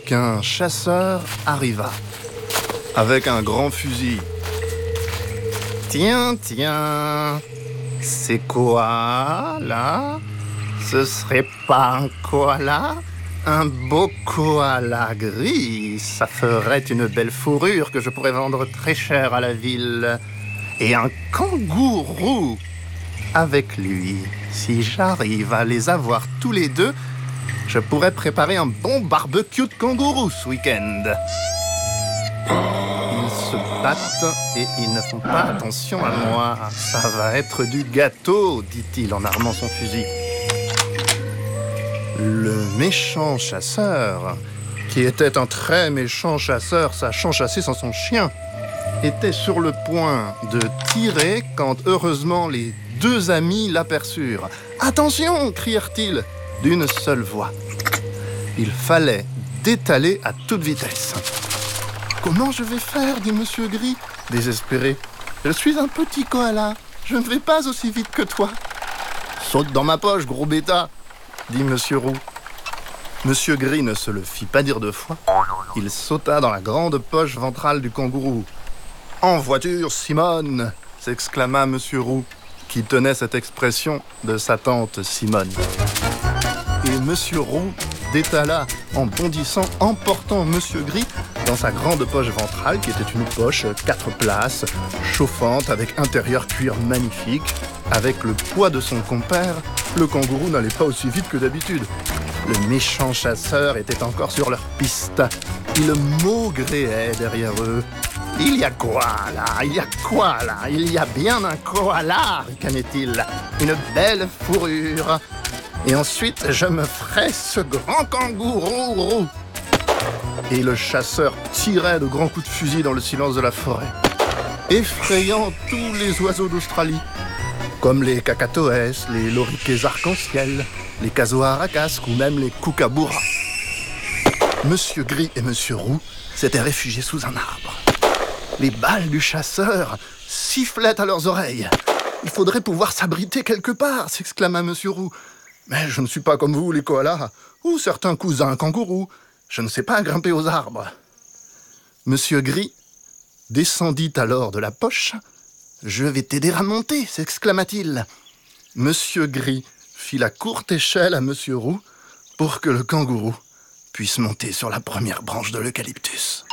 qu'un chasseur arriva, avec un grand fusil. « Tiens, c'est quoi, là? Ce serait pas un koala? Un beau koala gris, ça ferait une belle fourrure que je pourrais vendre très cher à la ville. Et un kangourou avec lui. Si j'arrive à les avoir tous les deux, je pourrais préparer un bon barbecue de kangourou ce week-end. » Ils se battent et ils ne font pas attention à moi. Ça va être du gâteau, dit-il en armant son fusil. Le méchant chasseur, qui était un très méchant chasseur sachant chasser sans son chien, était sur le point de tirer quand heureusement les deux amis l'aperçurent. « Attention !» crièrent-ils d'une seule voix. Il fallait détaler à toute vitesse. « Comment je vais faire ?» dit Monsieur Gris, désespéré. « Je suis un petit koala, je ne vais pas aussi vite que toi. »« Saute dans ma poche, gros bêta !» dit Monsieur Roux. Monsieur Gris ne se le fit pas dire deux fois. Il sauta dans la grande poche ventrale du kangourou. « En voiture, Simone !» s'exclama Monsieur Roux, qui tenait cette expression de sa tante Simone. Et Monsieur Roux détala en bondissant, emportant Monsieur Gris dans sa grande poche ventrale, qui était une poche 4 places, chauffante, avec intérieur cuir magnifique. Avec le poids de son compère, le kangourou n'allait pas aussi vite que d'habitude. Le méchant chasseur était encore sur leur piste. Il maugréait derrière eux. « Il y a quoi là? Il y a quoi là? Il y a bien un koala !» ricanait-il. « Une belle fourrure. Et ensuite, je me ferai ce grand kangourou roux. » Et le chasseur tirait de grands coups de fusil dans le silence de la forêt, effrayant tous les oiseaux d'Australie, comme les cacatoès, les loriquets arc-en-ciel, les casoaracasques ou même les kookaburras. Monsieur Gris et Monsieur Roux s'étaient réfugiés sous un arbre. Les balles du chasseur sifflaient à leurs oreilles. « Il faudrait pouvoir s'abriter quelque part !» s'exclama Monsieur Roux. « Mais je ne suis pas comme vous, les koalas, ou certains cousins kangourous. Je ne sais pas grimper aux arbres. » Monsieur Gris descendit alors de la poche. « Je vais t'aider à monter !» s'exclama-t-il. Monsieur Gris fit la courte échelle à Monsieur Roux pour que le kangourou puisse monter sur la première branche de l'eucalyptus.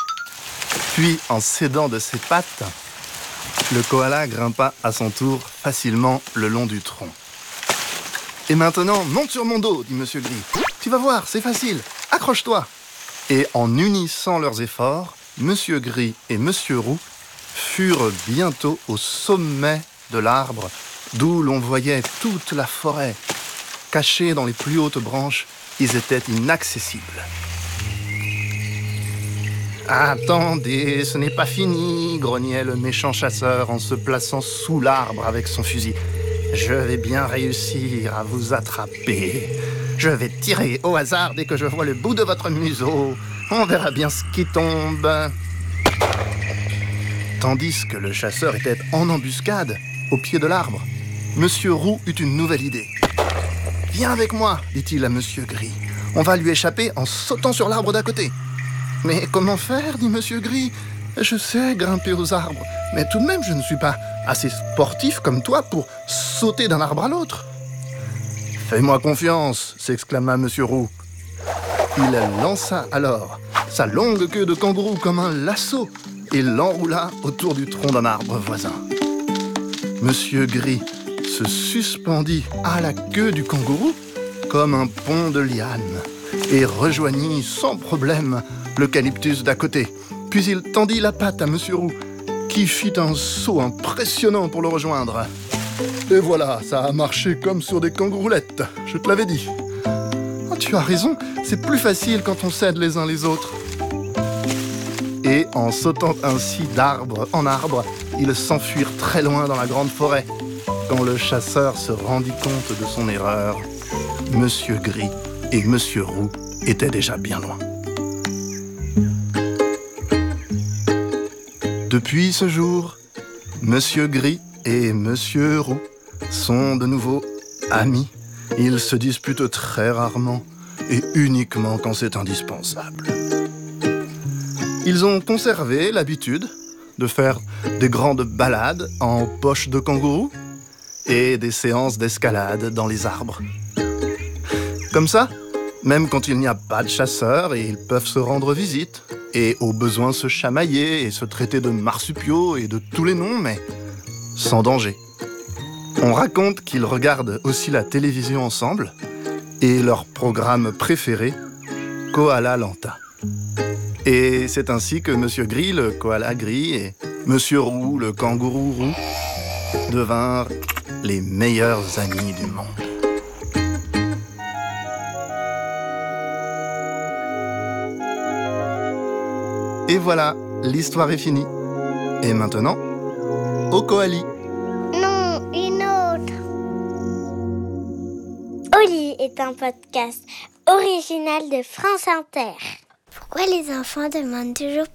Puis, en s'aidant de ses pattes, le koala grimpa à son tour facilement le long du tronc. « Et maintenant, monte sur mon dos !» dit Monsieur Gris. « Tu vas voir, c'est facile, accroche-toi !» Et en unissant leurs efforts, Monsieur Gris et Monsieur Roux furent bientôt au sommet de l'arbre, d'où l'on voyait toute la forêt. Cachés dans les plus hautes branches, ils étaient inaccessibles. « Attendez, ce n'est pas fini !» grognait le méchant chasseur en se plaçant sous l'arbre avec son fusil. « Je vais bien réussir à vous attraper. Je vais tirer au hasard dès que je vois le bout de votre museau. On verra bien ce qui tombe. » Tandis que le chasseur était en embuscade, au pied de l'arbre, Monsieur Roux eut une nouvelle idée. « Viens avec moi, dit-il à Monsieur Gris. On va lui échapper en sautant sur l'arbre d'à côté. » « Mais comment faire ?» dit Monsieur Gris. « Je sais grimper aux arbres, mais tout de même, je ne suis pas assez sportif comme toi pour sauter d'un arbre à l'autre. »« Fais-moi confiance !» s'exclama Monsieur Roux. Il lança alors sa longue queue de kangourou comme un lasso et l'enroula autour du tronc d'un arbre voisin. Monsieur Gris se suspendit à la queue du kangourou comme un pont de liane et rejoignit sans problème l'eucalyptus d'à côté. Puis il tendit la patte à Monsieur Roux, qui fit un saut impressionnant pour le rejoindre. Et voilà, ça a marché comme sur des kangouroulettes, je te l'avais dit. Oh, tu as raison, c'est plus facile quand on s'aide les uns les autres. Et en sautant ainsi d'arbre en arbre, ils s'enfuirent très loin dans la grande forêt. Quand le chasseur se rendit compte de son erreur, Monsieur Gris et Monsieur Roux étaient déjà bien loin. Depuis ce jour, Monsieur Gris et Monsieur Roux sont de nouveau amis. Ils se disputent très rarement, et uniquement quand c'est indispensable. Ils ont conservé l'habitude de faire des grandes balades en poche de kangourou et des séances d'escalade dans les arbres. Comme ça, même quand il n'y a pas de chasseurs, ils peuvent se rendre visite et au besoin se chamailler et se traiter de marsupiaux et de tous les noms, mais sans danger. On raconte qu'ils regardent aussi la télévision ensemble et leur programme préféré, Koala Lanta. Et c'est ainsi que Monsieur Gris, le koala gris, et Monsieur Roux, le kangourou roux, devinrent les meilleurs amis du monde. Et voilà, l'histoire est finie. Et maintenant, au koali. Non, une autre. Oli est un podcast original de France Inter. Pourquoi les enfants demandent toujours